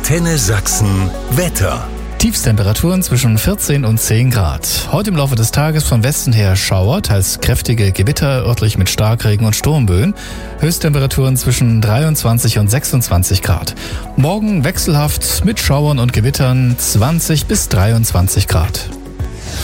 Antenne Sachsen Wetter. Tiefstemperaturen zwischen 14 und 10 Grad. Heute im Laufe des Tages von Westen her Schauer, teils kräftige Gewitter, örtlich mit Starkregen und Sturmböen. Höchsttemperaturen zwischen 23 und 26 Grad. Morgen wechselhaft mit Schauern und Gewittern 20 bis 23 Grad.